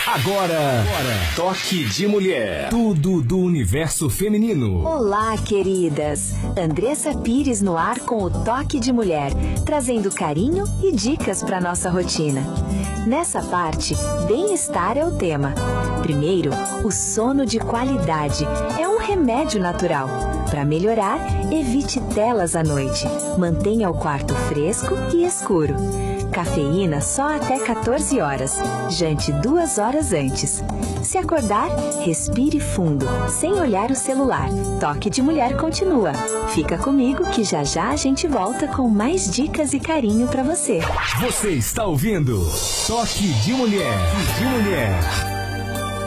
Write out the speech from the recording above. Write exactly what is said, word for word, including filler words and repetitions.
Agora, agora, Toque de Mulher. Tudo do universo feminino. Olá, queridas. Andressa Pires no ar com o Toque de Mulher, trazendo carinho e dicas para nossa rotina. Nessa parte, bem-estar é o tema. Primeiro, o sono de qualidade é um remédio natural. Para melhorar, evite telas à noite. Mantenha o quarto fresco e escuro. Cafeína só até quatorze horas. Jante duas horas antes. Se acordar, respire fundo, sem olhar o celular. Toque de Mulher continua. Fica comigo que já já a gente volta com mais dicas e carinho para você. Você está ouvindo Toque de Mulher. De Mulher.